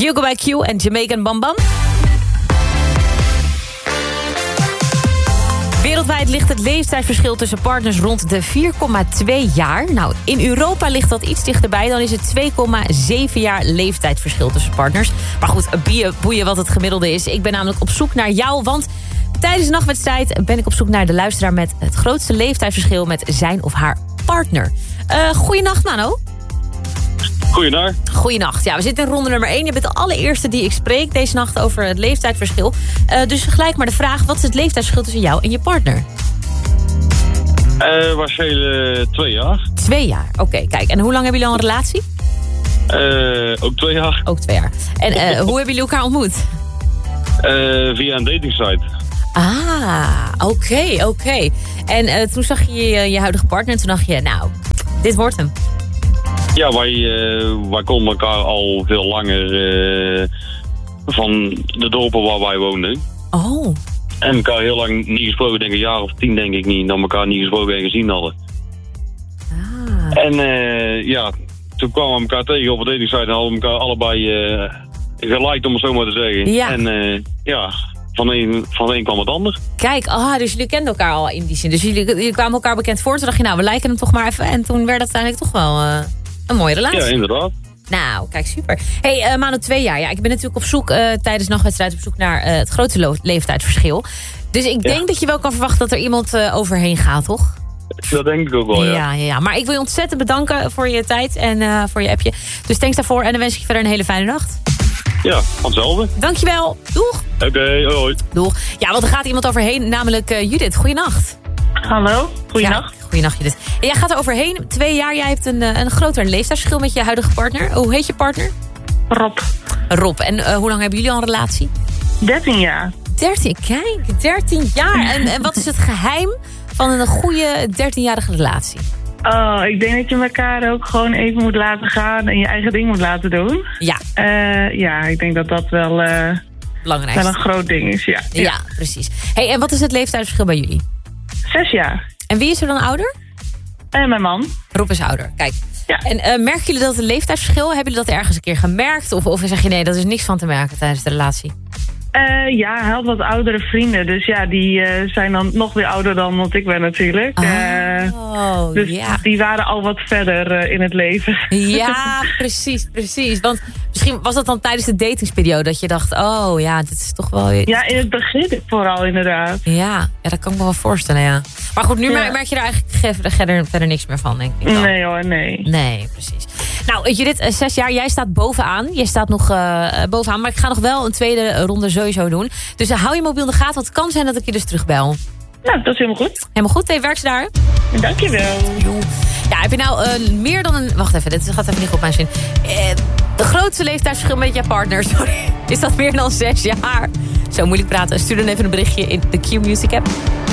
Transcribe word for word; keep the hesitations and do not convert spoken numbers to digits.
Hugo by Q en Jamaican Bam Bam. Wereldwijd ligt het leeftijdsverschil tussen partners rond de vier komma twee jaar. Nou, in Europa ligt dat iets dichterbij. Dan is het twee komma zeven jaar leeftijdsverschil tussen partners. Maar goed, boeien, boeien wat het gemiddelde is. Ik ben namelijk op zoek naar jou, want tijdens de nachtwedstrijd ben ik op zoek naar de luisteraar met het grootste leeftijdsverschil met zijn of haar partner. Uh, goeienacht, Mano. Goeienacht. Goeienacht. Ja, we zitten in ronde nummer één. Je bent de allereerste die ik spreek deze nacht over het leeftijdsverschil. Uh, dus gelijk maar de vraag, wat is het leeftijdsverschil tussen jou en je partner? Uh, waarschijnlijk uh, twee jaar. Twee jaar, oké. Okay, kijk, en hoe lang hebben jullie al een relatie? Uh, ook twee jaar. Ook twee jaar. En uh, hoe hebben jullie elkaar ontmoet? Uh, via een datingsite. Ah, oké, okay, oké. Okay. En uh, toen zag je, je je huidige partner en toen dacht je, nou, dit wordt hem. Ja, wij, uh, wij konden elkaar al veel langer uh, van de dorpen waar wij woonden. Oh. En elkaar heel lang niet gesproken, denk ik, een jaar of tien denk ik niet, dat we elkaar niet gesproken en gezien hadden. Ah. En uh, ja, toen kwamen we elkaar tegen op een datingsite en hadden we elkaar allebei uh, geliked, om het zo maar te zeggen. Ja. En uh, ja, van een, van een kwam het ander. Kijk, ah, dus jullie kenden elkaar al in die zin. Dus jullie, jullie kwamen elkaar bekend voor. Toen dacht je, nou, we lijken hem toch maar even. En toen werd het uiteindelijk toch wel uh, een mooie relatie. Ja, inderdaad. Nou, kijk, super. Hey, uh, Manu, twee jaar. Ja, ik ben natuurlijk op zoek uh, tijdens de nachtwedstrijd op zoek naar uh, het grootste lo- leeftijdsverschil. Dus ik denk ja. dat je wel kan verwachten dat er iemand uh, overheen gaat, toch? Dat denk ik ook wel, ja. Ja, ja, ja. Maar ik wil je ontzettend bedanken voor je tijd en uh, voor je appje. Dus thanks daarvoor en dan wens ik je verder een hele fijne nacht. Ja, van hetzelfde. Dankjewel. Doeg. Oké, okay, hoi. Doeg. Ja, want er gaat iemand overheen, namelijk uh, Judith. Goeienacht. Hallo, goeienacht. Ja, goeienacht, Judith. En jij gaat er overheen. Twee jaar, jij hebt een, een groter leeftijdsverschil met je huidige partner. Hoe heet je partner? Rob. Rob. En uh, hoe lang hebben jullie al een relatie? dertien jaar. dertien, kijk, dertien jaar. En, en wat is het geheim van een goede dertienjarige relatie? Oh, ik denk dat je elkaar ook gewoon even moet laten gaan en je eigen ding moet laten doen. Ja. Uh, ja, ik denk dat dat wel, uh, wel een groot ding is, ja. Ja, ja, precies. Hey, en wat is het leeftijdsverschil bij jullie? Zes jaar. En wie is er dan ouder? Uh, mijn man. Rob is ouder, kijk. Ja. En uh, merken jullie dat het leeftijdsverschil? Hebben jullie dat ergens een keer gemerkt? Of, of zeg je nee, dat is niks van te merken tijdens de relatie? Uh, ja, hij had wat oudere vrienden. Dus ja, die uh, zijn dan nog weer ouder dan wat ik ben natuurlijk. Oh, uh, dus ja. die waren al wat verder uh, in het leven. Ja, precies, precies. Want misschien was dat dan tijdens de datingsperiode dat je dacht, oh ja, dit is toch wel... Ja, in het begin vooral inderdaad. Ja, ja, dat kan ik me wel voorstellen, ja. Maar goed, nu ja. merk je er eigenlijk verder, verder niks meer van, denk ik dan. Nee hoor, nee. Nee, precies. Nou, Judith, zes jaar, jij staat bovenaan. Jij staat nog uh, bovenaan, maar ik ga nog wel een tweede ronde sowieso doen. Dus uh, hou je mobiel in de gaten, want het kan zijn dat ik je dus terugbel. Nou, dat is helemaal goed. Helemaal goed, hey, werk ze daar. Dankjewel. Ja, heb je nou uh, meer dan een... Wacht even, dit gaat even niet op mijn zin. Uh, de grootste leeftijdsverschil met je partner, sorry. Is dat meer dan zes jaar? Zo moeilijk praten. Stuur dan even een berichtje in de Q Music app.